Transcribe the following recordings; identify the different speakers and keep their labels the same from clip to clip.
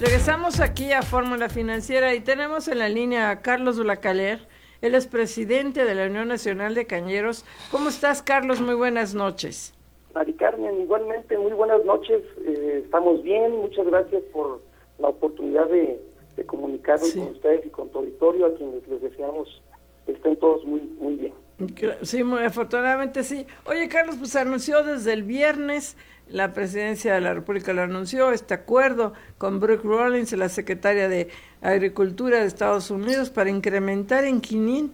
Speaker 1: Regresamos aquí a Fórmula Financiera y tenemos en la línea a Carlos Blacaller. Él es presidente de la Unión Nacional de Cañeros. ¿Cómo estás, Carlos? Muy buenas noches.
Speaker 2: Mari Carmen, igualmente, muy buenas noches. Estamos bien, muchas gracias por la oportunidad de comunicarnos con ustedes y con tu auditorio, a quienes les deseamos que estén todos muy bien.
Speaker 1: Sí, muy afortunadamente sí. Oye, Carlos, pues anunció desde el viernes, la presidencia de la República lo anunció, este acuerdo con Brooke Rollins, la secretaria de Agricultura de Estados Unidos, para incrementar en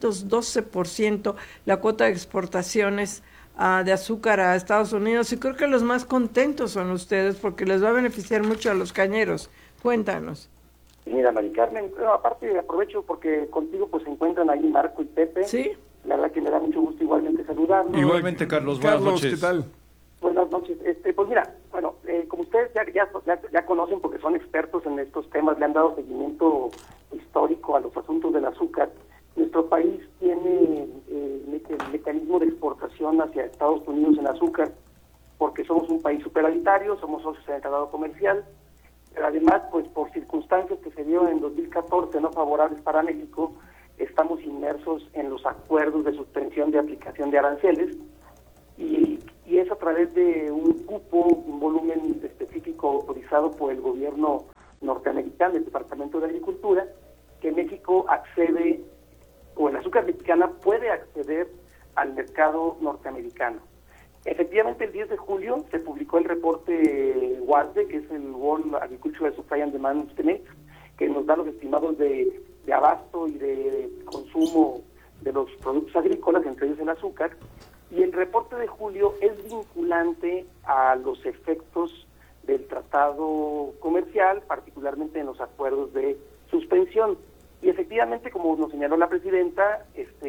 Speaker 1: 512% la cuota de exportaciones de azúcar a Estados Unidos, y creo que los más contentos son ustedes porque les va a beneficiar mucho a los cañeros. Cuéntanos.
Speaker 2: Mira, Mari Carmen, aparte aprovecho porque contigo pues se encuentran ahí Marco y Pepe.
Speaker 1: Sí.
Speaker 2: La verdad que me da mucho gusto igualmente saludarlos.
Speaker 3: Igualmente, Carlos, buenas noches.
Speaker 4: ¿Qué tal?
Speaker 2: Buenas noches. Pues mira, bueno, como ustedes ya conocen porque son expertos en estos temas, le han dado seguimiento histórico a los asuntos del azúcar. Nuestro país tiene el mecanismo de exportación hacia Estados Unidos en azúcar porque somos un país superavitario, somos socios en el tratado comercial, pero además, pues por circunstancias que se dio en 2014 no favorables para México, estamos inmersos en los acuerdos de suspensión de aplicación de aranceles y es a través de un cupo, un volumen específico autorizado por el gobierno norteamericano, el Departamento de Agricultura, que México accede, o el azúcar mexicana puede acceder al mercado norteamericano. Efectivamente, el 10 de julio se publicó el reporte WASDE, que es el World Agricultural Supply and Demand Estimate, que nos da los estimados de abasto y de consumo de los productos agrícolas, entre ellos el azúcar, y el reporte de julio es vinculante a los efectos del tratado comercial, particularmente en los acuerdos de suspensión. Y efectivamente, como nos señaló la presidenta,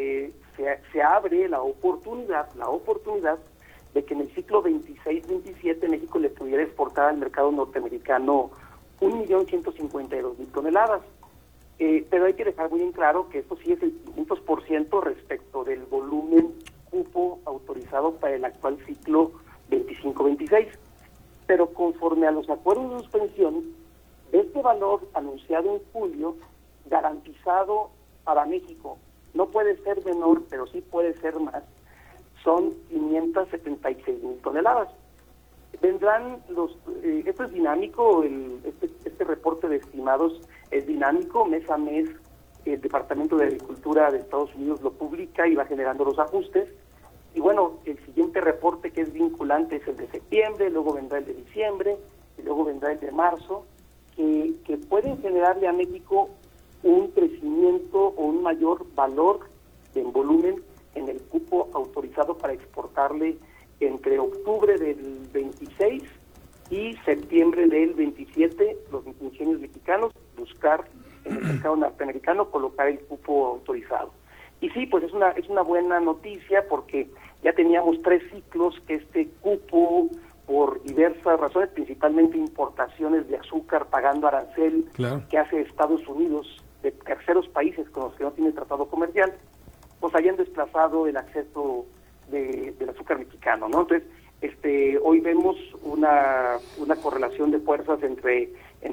Speaker 2: se abre la oportunidad de que en el ciclo 26-27 México le pudiera exportar al mercado norteamericano 1.152.000 toneladas. Pero hay que dejar muy en claro que esto sí es el 500% respecto del volumen cupo autorizado para el actual ciclo 25-26. Pero conforme a los acuerdos de suspensión, este valor anunciado en julio, garantizado para México, no puede ser menor, pero sí puede ser más, son 576.000 toneladas. Vendrán esto es dinámico, este reporte de estimados es dinámico, mes a mes el Departamento de Agricultura de Estados Unidos lo publica y va generando los ajustes. Y bueno, el siguiente reporte que es vinculante es el de septiembre, luego vendrá el de diciembre, y luego vendrá el de marzo, que pueden generarle a México un crecimiento o un mayor valor en volumen en el cupo autorizado para exportarle entre octubre del 26 y septiembre del 27, los ingenios mexicanos buscar en el mercado norteamericano colocar el cupo autorizado. Y sí, pues es una buena noticia porque ya teníamos 3 ciclos que este cupo, por diversas razones, principalmente importaciones de azúcar pagando arancel, claro, que hace Estados Unidos de terceros países con los que no tiene tratado comercial, pues hayan desplazado el acceso del azúcar mexicano, ¿no? Entonces, hoy vemos una correlación de fuerzas entre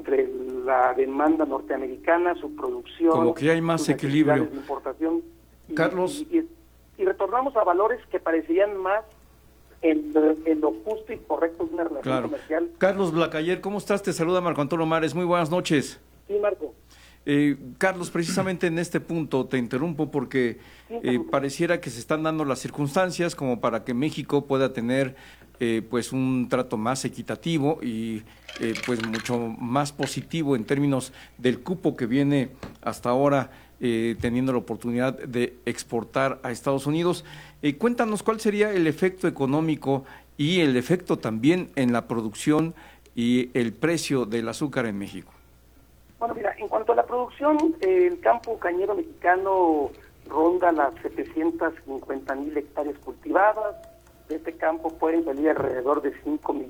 Speaker 2: la demanda norteamericana, su producción,
Speaker 3: como que hay más equilibrio
Speaker 2: de importación,
Speaker 3: Carlos,
Speaker 2: y retornamos a valores que parecerían más en lo justo y correcto de una relación comercial.
Speaker 3: Carlos Blacaller, ¿cómo estás? Te saluda Marco Antonio Mares, muy buenas noches.
Speaker 2: Sí, Marco.
Speaker 3: Carlos, precisamente en este punto te interrumpo porque pareciera que se están dando las circunstancias como para que México pueda tener pues un trato más equitativo y pues mucho más positivo en términos del cupo que viene hasta ahora teniendo la oportunidad de exportar a Estados Unidos. Cuéntanos cuál sería el efecto económico y el efecto también en la producción y el precio del azúcar en México.
Speaker 2: Bueno, mira, en cuanto a la producción, el campo cañero mexicano ronda las 750.000 hectáreas cultivadas. De este campo pueden salir alrededor de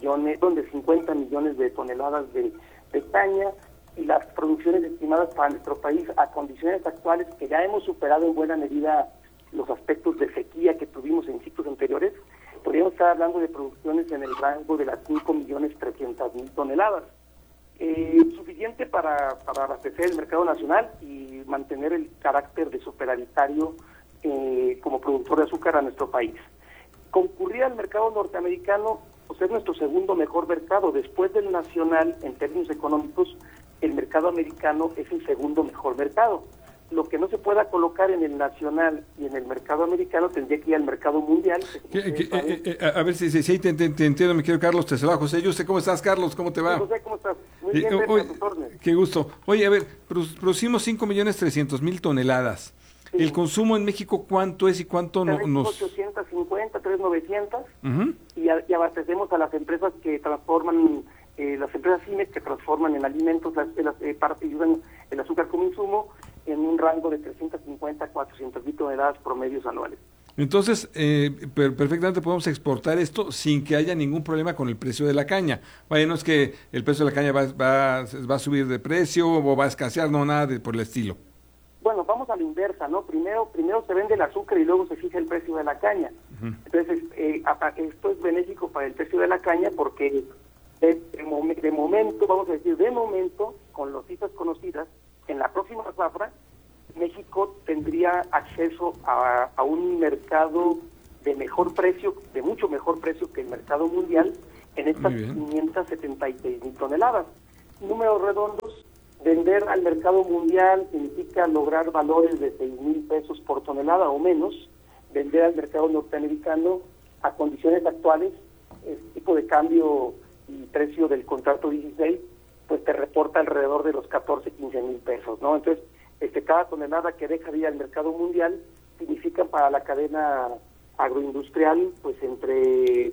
Speaker 2: 50 millones de toneladas de caña, y las producciones estimadas para nuestro país a condiciones actuales, que ya hemos superado en buena medida los aspectos de sequía que tuvimos en ciclos anteriores, podríamos estar hablando de producciones en el rango de las 5.300.000 toneladas. Suficiente para abastecer el mercado nacional y mantener el carácter de superavitario como productor de azúcar a nuestro país. Concurrir al mercado norteamericano, pues es nuestro segundo mejor mercado. Después del nacional, en términos económicos, el mercado americano es el segundo mejor mercado. Lo que no se pueda colocar en el nacional y en el mercado americano tendría que ir al mercado mundial.
Speaker 4: A ver si te entiendo, mi querido Carlos. Te saluda José Yuste. ¿Cómo estás, Carlos? ¿Cómo te va?
Speaker 2: José, ¿cómo estás? Muy bien,
Speaker 4: qué gusto. Oye, a ver, producimos 5.300.000 toneladas. Sí. ¿El consumo en México cuánto es y cuánto nos...?
Speaker 2: 850, 3,900, y abastecemos a las empresas que transforman, las empresas CIMEX que transforman en alimentos, ayudan el azúcar como insumo, en un rango de 350 a 400.000 toneladas promedios anuales.
Speaker 4: Entonces, perfectamente podemos exportar esto sin que haya ningún problema con el precio de la caña. Vaya, no es que el precio de la caña va a subir de precio o va a escasear, no, nada por el estilo.
Speaker 2: Bueno, vamos a la inversa, ¿no? Primero se vende el azúcar y luego se fija el precio de la caña. Entonces, esto es benéfico para el precio de la caña porque de momento, con las cifras conocidas, en la próxima zafra, México tendría acceso a un mercado de mejor precio, de mucho mejor precio que el mercado mundial, en estas 576.000 toneladas. Números redondos, vender al mercado mundial significa lograr valores de 6,000 pesos por tonelada o menos. Vender al mercado norteamericano a condiciones actuales, tipo de cambio y precio del contrato 16, pues te reporta alrededor de los 14,000-15,000 pesos, ¿no? Entonces, cada tonelada que deja de ir al mercado mundial significa para la cadena agroindustrial, pues entre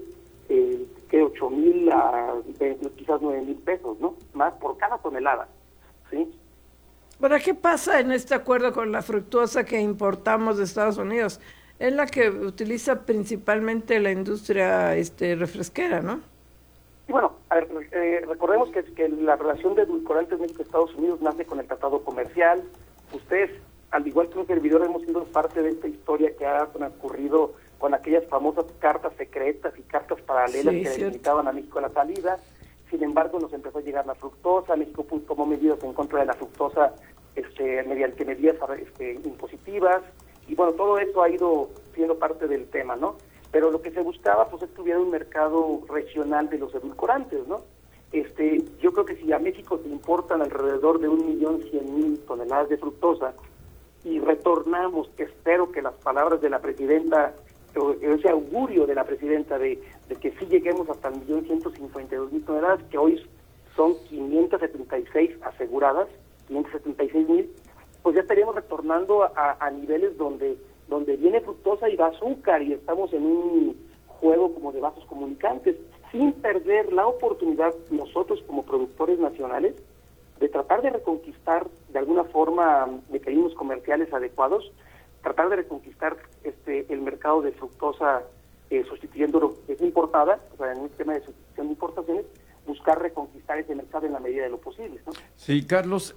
Speaker 2: 8,000 a quizás 9,000 pesos, ¿no? Más por cada tonelada, ¿sí?
Speaker 1: ¿Para qué pasa en este acuerdo con la fructuosa que importamos de Estados Unidos? Es la que utiliza principalmente la industria refresquera, ¿no?
Speaker 2: Y bueno, recordemos que la relación de edulcorantes México-Estados Unidos nace con el tratado comercial. Ustedes, al igual que un servidor, hemos sido parte de esta historia que ha transcurrido con aquellas famosas cartas secretas y cartas paralelas que limitaban a México a la salida. Sin embargo, nos empezó a llegar la fructosa. México tomó medidas en contra de la fructosa mediante medidas impositivas. Y bueno, todo eso ha ido siendo parte del tema, ¿no? Pero lo que se buscaba, pues, es que hubiera un mercado regional de los edulcorantes, ¿no? Yo creo que si a México se importan alrededor de 1.100.000 toneladas de fructosa y retornamos, espero que las palabras de la presidenta, ese augurio de la presidenta de que sí lleguemos hasta 1.152.000 toneladas, que hoy son 576 aseguradas, 576.000, pues ya estaríamos retornando a niveles donde viene fructosa y va azúcar y estamos en un juego como de vasos comunicantes, sin perder la oportunidad nosotros como productores nacionales de tratar de reconquistar de alguna forma mecanismos comerciales adecuados, tratar de reconquistar el mercado de fructosa sustituyendo lo que es importada, o sea, en un tema de sustitución de importaciones, buscar reconquistar ese mercado en la medida de lo posible, ¿no?
Speaker 3: Sí, Carlos,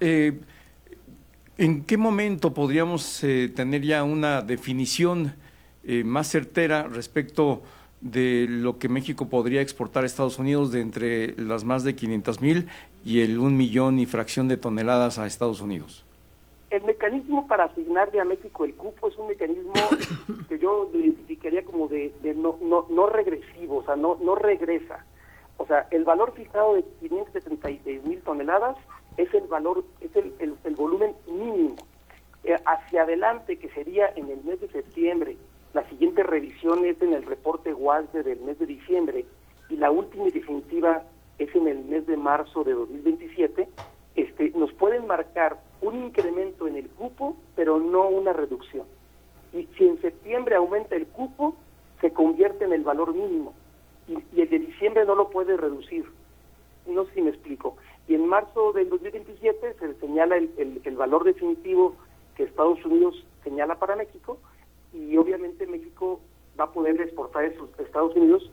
Speaker 3: ¿en qué momento podríamos tener ya una definición más certera respecto de lo que México podría exportar a Estados Unidos de entre las más de 500,000 y el 1,000,000 y fracción de toneladas a Estados Unidos?
Speaker 2: El mecanismo para asignarle a México el cupo es un mecanismo que yo identificaría como de no regresivo, o sea, no regresa. O sea, el valor fijado de 576,000 toneladas es el valor, es el volumen mínimo. Hacia adelante, que sería en el mes de septiembre, la siguiente revisión es en el reporte WASDE del mes de diciembre, y la última y definitiva es en el mes de marzo de 2027, nos pueden marcar un incremento en el cupo, pero no una reducción. Y si en septiembre aumenta el cupo, se convierte en el valor mínimo, y el de diciembre no lo puede reducir. No sé si me explico. Y en marzo del 2027 se señala el valor definitivo que Estados Unidos señala para México, y obviamente México va a poder exportar a Estados Unidos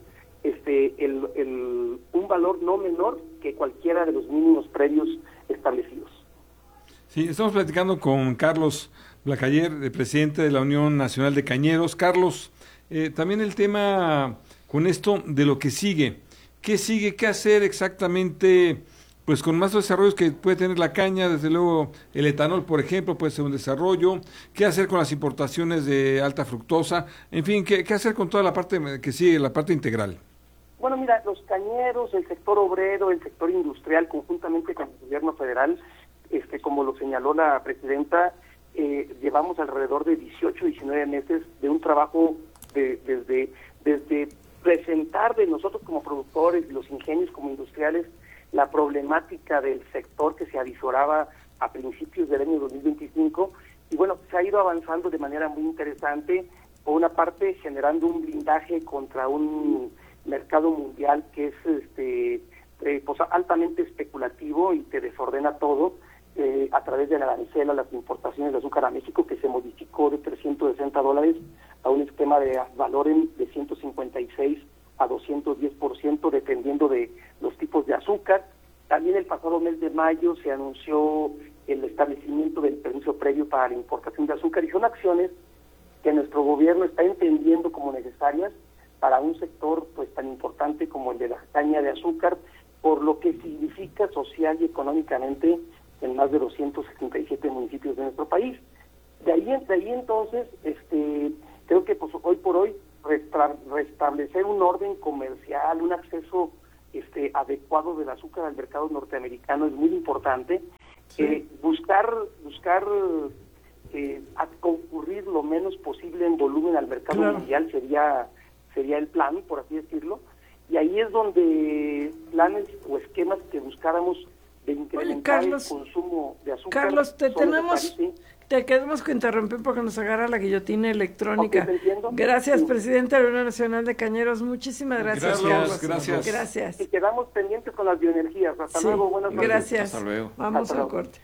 Speaker 2: un valor no menor que cualquiera de los mínimos previos establecidos.
Speaker 4: Sí, estamos platicando con Carlos Blacayer, presidente de la Unión Nacional de Cañeros. Carlos, también el tema con esto de lo que sigue. ¿Qué sigue? ¿Qué hacer exactamente pues con más desarrollos que puede tener la caña, desde luego el etanol, por ejemplo, puede ser un desarrollo. ¿Qué hacer con las importaciones de alta fructosa? En fin, ¿qué hacer con toda la parte que sigue, la parte integral?
Speaker 2: Bueno, mira, los cañeros, el sector obrero, el sector industrial, conjuntamente con el gobierno federal, como lo señaló la presidenta, llevamos alrededor de 18, 19 meses de un trabajo desde presentar de nosotros como productores, los ingenios como industriales, la problemática del sector que se avisoraba a principios del año 2025, y bueno, se ha ido avanzando de manera muy interesante, por una parte generando un blindaje contra un mercado mundial que es pues altamente especulativo y que desordena todo, a través de la arancel a las importaciones de azúcar a México, que se modificó de $360 a un esquema de valor de 156 a 210%, dependiendo de los tipos de azúcar. También el pasado mes de mayo se anunció el establecimiento del permiso previo para la importación de azúcar, y son acciones que nuestro gobierno está entendiendo como necesarias para un sector pues tan importante como el de la caña de azúcar, por lo que significa social y económicamente en más de 267 municipios de nuestro país. De ahí entonces, creo que pues hoy por hoy restablecer un orden comercial, un acceso adecuado del azúcar al mercado norteamericano es muy importante. Sí. Buscar concurrir lo menos posible en volumen al mercado mundial sería el plan, por así decirlo, y ahí es donde planes o esquemas que buscáramos de incrementar el consumo de azúcar.
Speaker 1: Carlos, te queremos que interrumpir porque nos agarra la guillotina electrónica.
Speaker 2: Okay,
Speaker 1: gracias, presidente de la Unión Nacional de Cañeros. Muchísimas gracias, Carlos.
Speaker 2: Gracias. Y quedamos pendientes con las bioenergías. Hasta luego, buenas noches.
Speaker 1: Gracias.
Speaker 3: Hasta luego.
Speaker 1: Vamos al corte.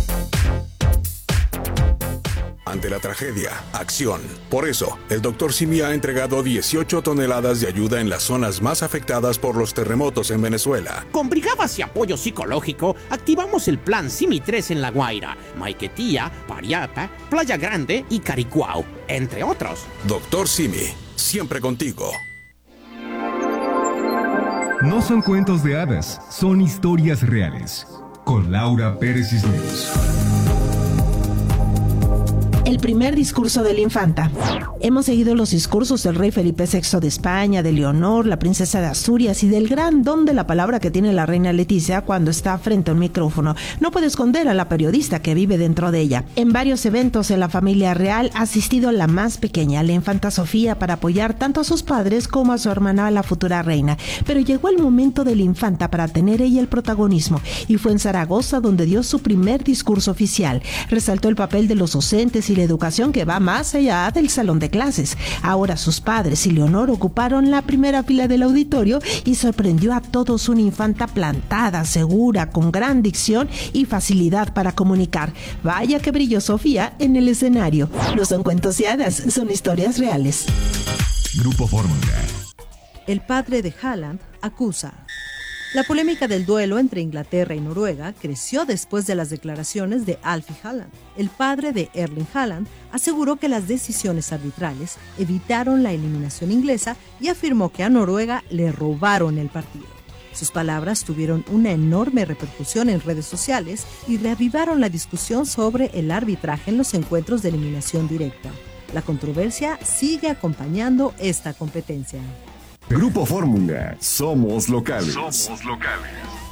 Speaker 5: Ante la tragedia, acción. Por eso, el Dr. Simi ha entregado 18 toneladas de ayuda en las zonas más afectadas por los terremotos en Venezuela.
Speaker 6: Con brigadas y apoyo psicológico, activamos el plan Simi 3 en La Guaira, Maiquetía, Pariapa, Playa Grande y Caricuao, entre otros.
Speaker 5: Dr. Simi, siempre contigo.
Speaker 7: No son cuentos de hadas, son historias reales. Con Laura Pérez Cisneros.
Speaker 8: El primer discurso de la infanta. Hemos seguido los discursos del rey Felipe VI de España, de Leonor, la princesa de Asturias y del gran don de la palabra que tiene la reina Leticia cuando está frente a un micrófono. No puede esconder a la periodista que vive dentro de ella. En varios eventos en la familia real ha asistido la más pequeña, la infanta Sofía, para apoyar tanto a sus padres como a su hermana, la futura reina. Pero llegó el momento de la infanta para tener ella el protagonismo, y fue en Zaragoza donde dio su primer discurso oficial. Resaltó el papel de los docentes y la educación que va más allá del salón de clases. Ahora sus padres y Leonor ocuparon la primera fila del auditorio y sorprendió a todos una infanta plantada, segura, con gran dicción y facilidad para comunicar. Vaya que brilló Sofía en el escenario. No son cuentos y hadas, son historias reales.
Speaker 7: Grupo Fórmula.
Speaker 9: El padre de Haaland acusa. La polémica del duelo entre Inglaterra y Noruega creció después de las declaraciones de Alfie Haaland. El padre de Erling Haaland aseguró que las decisiones arbitrales evitaron la eliminación inglesa y afirmó que a Noruega le robaron el partido. Sus palabras tuvieron una enorme repercusión en redes sociales y reavivaron la discusión sobre el arbitraje en los encuentros de eliminación directa. La controversia sigue acompañando esta competencia.
Speaker 7: Grupo Fórmula, somos locales.
Speaker 5: Somos locales.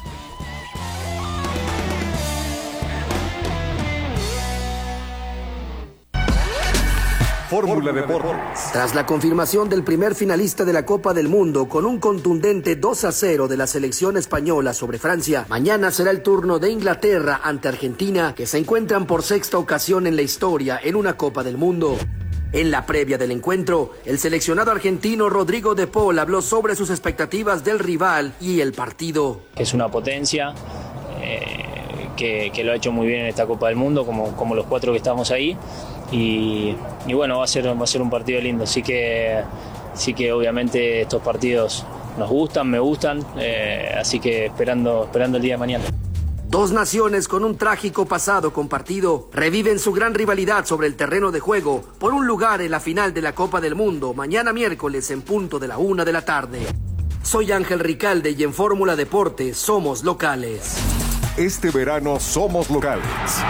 Speaker 7: Fórmula Deportes.
Speaker 10: Tras la confirmación del primer finalista de la Copa del Mundo con un contundente 2-0 de la selección española sobre Francia, mañana será el turno de Inglaterra ante Argentina, que se encuentran por sexta ocasión en la historia en una Copa del Mundo. En la previa del encuentro, el seleccionado argentino Rodrigo de Paul habló sobre sus expectativas del rival y el partido.
Speaker 11: Es una potencia que lo ha hecho muy bien en esta Copa del Mundo, como los cuatro que estamos ahí, y bueno, va a ser un partido lindo, así que obviamente estos partidos nos gustan, me gustan, así que esperando el día de mañana.
Speaker 10: Dos naciones con un trágico pasado compartido reviven su gran rivalidad sobre el terreno de juego por un lugar en la final de la Copa del Mundo, mañana miércoles en punto de la 1 de la tarde. Soy Ángel Ricalde y en Fórmula Deportes somos locales.
Speaker 12: Este verano somos locales.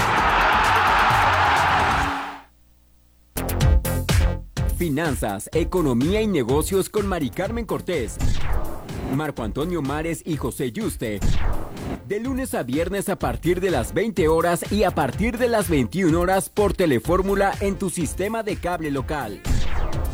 Speaker 13: Finanzas, economía y negocios con Mari Carmen Cortés, Marco Antonio Mares y José Yuste. De lunes a viernes a partir de las 20 horas y a partir de las 21 horas por Telefórmula en tu sistema de cable local.